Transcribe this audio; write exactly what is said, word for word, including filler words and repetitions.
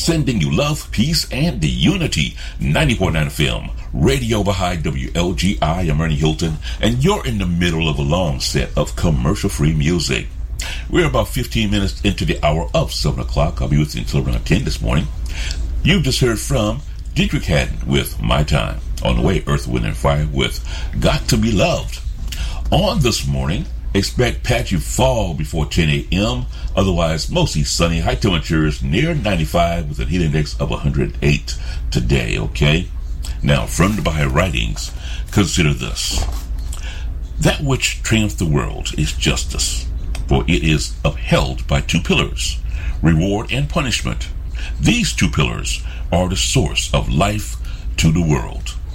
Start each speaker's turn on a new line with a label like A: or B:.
A: sending you love, peace, and the unity. ninety point nine F M, Radio Baha'i, W L G I. I'm Ernie Hilton, and you're in the middle of a long set of commercial-free music. We're about fifteen minutes into the hour of seven o'clock. I'll be with you until around ten this morning. You've just heard from Dietrich Haddon with My Time. On the way, Earth, Wind, and Fire with Got to Be Loved. On this morning, expect patchy fall before ten a.m. Otherwise, mostly sunny. High temperatures near ninety-five with a heat index of one hundred eight today, okay? Now, from the Baha'i writings, consider this. That which triumphs the world is justice, for it is upheld by two pillars, reward and punishment. These two pillars are the source of life to the world.